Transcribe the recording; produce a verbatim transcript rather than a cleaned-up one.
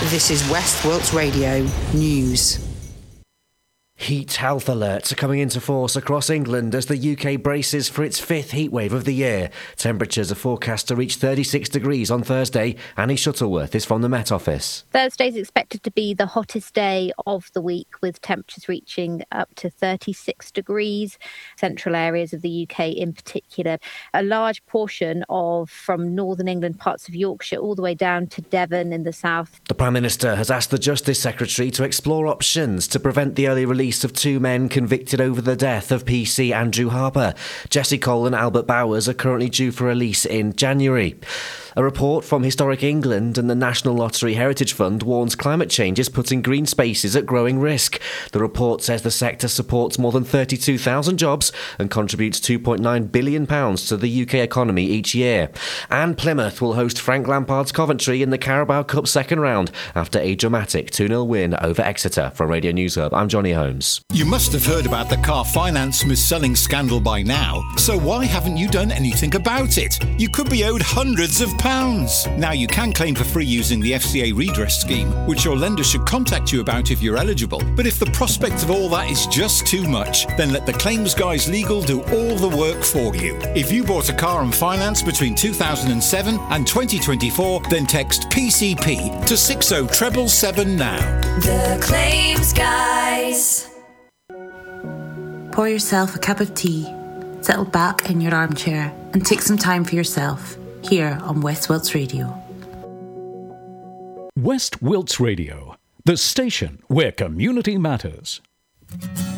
This is West Wilts Radio News. Heat health alerts are coming into force across England as the U K braces for its fifth heatwave of the year. Temperatures are forecast to reach thirty-six degrees on Thursday. Annie Shuttleworth is from the Met Office. Thursday's expected to be the hottest day of the week, with temperatures reaching up to thirty-six degrees. Central areas of the U K in particular. A large portion of from northern England, parts of Yorkshire, all the way down to Devon in the south. The Prime Minister has asked the Justice Secretary to explore options to prevent the early release of two men convicted over the death of P C Andrew Harper. Jesse Cole and Albert Bowers are currently due for release in January. A report from Historic England and the National Lottery Heritage Fund warns climate change is putting green spaces at growing risk. The report says the sector supports more than thirty-two thousand jobs and contributes two point nine billion pounds to the U K economy each year. And Plymouth will host Frank Lampard's Coventry in the Carabao Cup second round after a dramatic two nil win over Exeter. From Radio News Hub, I'm Johnny Holmes. You must have heard about the car finance mis-selling scandal by now, so why haven't you done anything about it? You could be owed hundreds of pounds. Now you can claim for free using the F C A redress scheme, which your lender should contact you about if you're eligible. But if the prospect of all that is just too much, then let the Claims Guys Legal do all the work for you. If you bought a car on finance between two thousand seven and twenty twenty-four, then text P C P to six oh seven seven seven now. The Claims Guys. Pour yourself a cup of tea, settle back in your armchair and take some time for yourself here on West Wilts Radio. West Wilts Radio, the station where community matters.